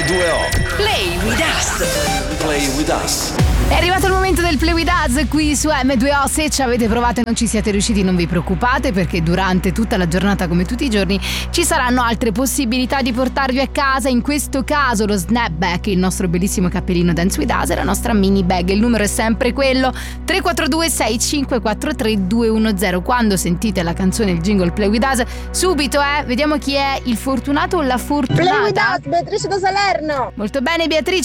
M2O. Play with us. Play with us. È arrivato il momento del Play with Us qui su M2O. Se ci avete provato e non ci siete riusciti, non vi preoccupate, perché durante tutta la giornata, come tutti i giorni, ci saranno altre possibilità di portarvi a casa. In questo caso lo snapback, il nostro bellissimo cappellino Dance with Us, e la nostra mini bag. Il numero è sempre quello: 342 6543 210. Quando sentite la canzone, il jingle Play with Us, subito vediamo chi è il fortunato o la fortunata. Play with us, Beatrice da Salerno. Molto bene, Beatrice,